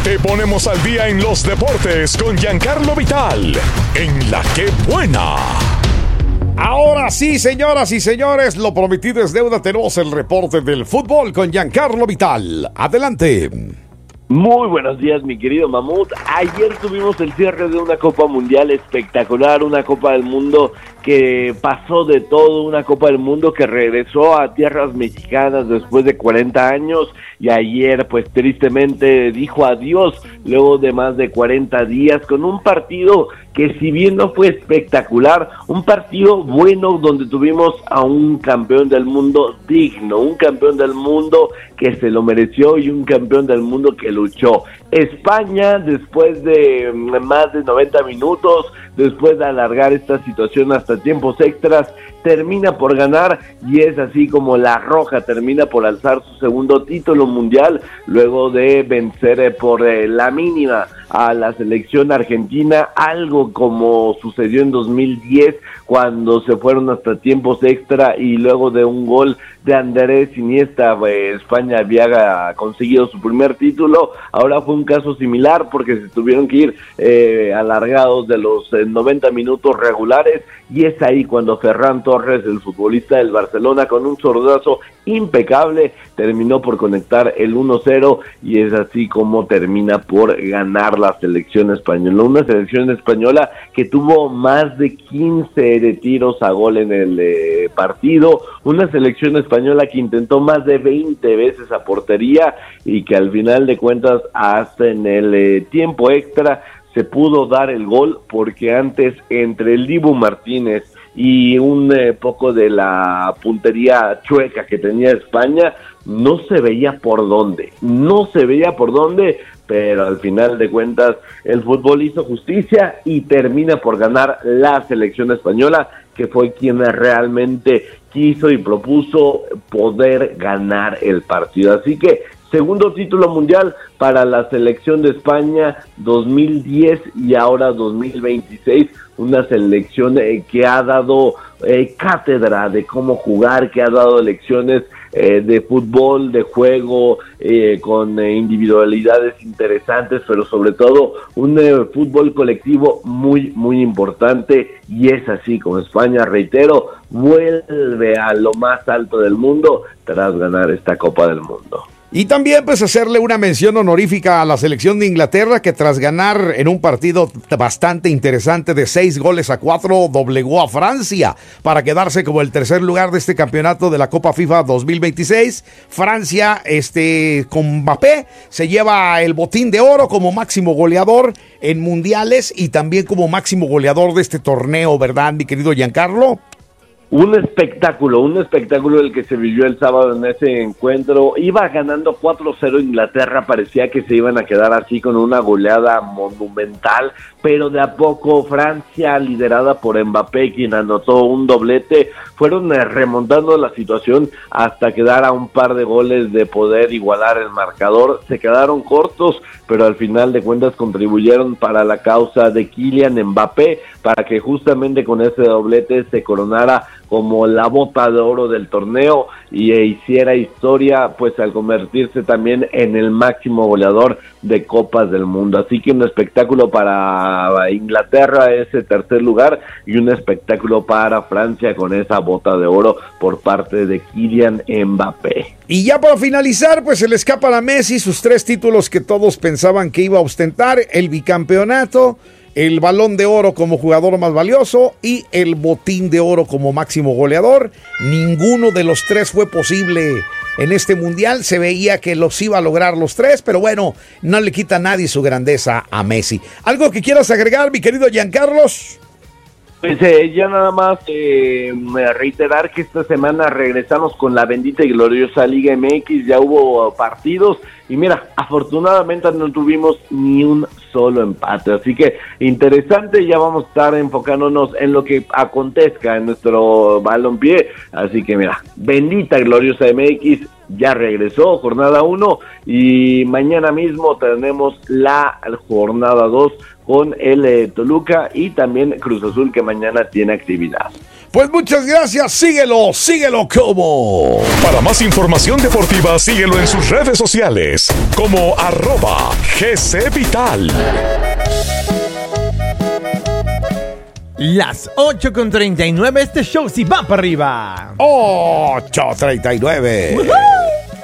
Te ponemos al día en los deportes con Giancarlo Vital, en La Que Buena. Ahora sí, señoras y señores, lo prometido es deuda. Tenemos el reporte del fútbol con Giancarlo Vital. Adelante. Muy buenos días, mi querido Mamut. Ayer tuvimos el cierre de una Copa Mundial espectacular, una Copa del Mundo que pasó de todo, una Copa del Mundo que regresó a tierras mexicanas después de 40 años y ayer pues tristemente dijo adiós luego de más de 40 días con un partido que si bien no fue espectacular, un partido bueno donde tuvimos a un campeón del mundo digno, un campeón del mundo que se lo mereció y un campeón del mundo que luchó. España, después de más de 90 minutos, después de alargar esta situación hasta tiempos extras, termina por ganar y es así como la Roja termina por alzar su segundo título mundial luego de vencer por la mínima a la selección argentina, algo como sucedió en 2010 cuando se fueron hasta tiempos extra y luego de un gol de Andrés Iniesta, España había conseguido su primer título. Ahora fue un caso similar porque se tuvieron que ir alargados de los 90 minutos regulares y es ahí cuando Ferran Torres, el futbolista del Barcelona, con un zurdazo impecable, terminó por conectar el 1-0 y es así como termina por ganar la selección española. Una selección española que tuvo más de 15 de tiros a gol en el partido, una selección española que intentó más de 20 veces a portería y que al final de cuentas hasta en el tiempo extra se pudo dar el gol porque antes entre el Dibu Martínez y un poco de la puntería chueca que tenía España, no se veía por dónde, pero al final de cuentas el fútbol hizo justicia y termina por ganar la selección española, que fue quien realmente quiso y propuso poder ganar el partido. Así que segundo título mundial para la selección de España 2010 y ahora 2026, una selección que ha dado cátedra de cómo jugar, que ha dado lecciones de fútbol, de juego, con individualidades interesantes, pero sobre todo un fútbol colectivo muy, muy importante, y es así como España, reitero, vuelve a lo más alto del mundo tras ganar esta Copa del Mundo. Y también pues hacerle una mención honorífica a la selección de Inglaterra, que tras ganar en un partido bastante interesante de 6-4 doblegó a Francia para quedarse como el tercer lugar de este campeonato de la Copa FIFA 2026. Francia, con Mbappé, se lleva el botín de oro como máximo goleador en mundiales y también como máximo goleador de este torneo, ¿verdad, mi querido Giancarlo? Un espectáculo el que se vivió el sábado en ese encuentro. Iba ganando 4-0 Inglaterra, parecía que se iban a quedar así con una goleada monumental, pero de a poco Francia, liderada por Mbappé, quien anotó un doblete, fueron remontando la situación hasta quedar a un par de goles de poder igualar el marcador. Se quedaron cortos, pero al final de cuentas contribuyeron para la causa de Kylian Mbappé, para que justamente con ese doblete se coronara como la bota de oro del torneo y hiciera historia pues al convertirse también en el máximo goleador de Copas del Mundo. Así que un espectáculo para Inglaterra, ese tercer lugar, y un espectáculo para Francia con esa bota de oro por parte de Kylian Mbappé. Y ya para finalizar, pues se le escapan a Messi sus 3 títulos que todos pensaban que iba a ostentar: el bicampeonato, el Balón de Oro como jugador más valioso y el Botín de Oro como máximo goleador. Ninguno de los 3 fue posible en este mundial. Se veía que los iba a lograr los 3, pero bueno, no le quita a nadie su grandeza a Messi. ¿Algo que quieras agregar, mi querido Giancarlos? Pues ya nada más reiterar que esta semana regresamos con la bendita y gloriosa Liga MX. Ya hubo partidos y mira, afortunadamente no tuvimos ni un solo empate, así que interesante. Ya vamos a estar enfocándonos en lo que acontezca en nuestro balompié, así que mira, bendita y gloriosa MX ya regresó, jornada 1, y mañana mismo tenemos la jornada 2 con el Toluca y también Cruz Azul, que mañana tiene actividad. Pues muchas gracias, síguelo como. Para más información deportiva, síguelo en sus redes sociales como @GCVital. Las 8:39, este show sí va para arriba. 8:39. ¡Woohoo!